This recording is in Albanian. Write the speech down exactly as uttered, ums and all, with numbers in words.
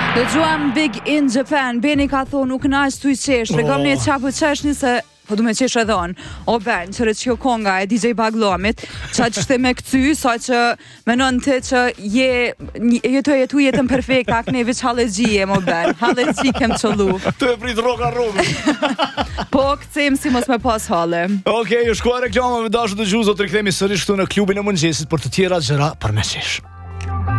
Dëgjuam Big in Japan, Beni ka thonë nuk na ashtu i qesh, dhe kam një qapu qeshni se po du me qesh edhe on. O Ben, që rëqjo konga e D J Baglomit, qa që shte me këcy, sa që menon të që je, je të jetu jetën perfekt, ak ne veç halëgjie, mo Ben, halëgji kem qëllu. Të e prit roka robi. Po, këcem si mos me pas halë. Okej, ju shkua reklamave dashur të gjuzo, të rikthemi sërish këtu në klubin e mëngjesit për të tjera gjëra për mesësh.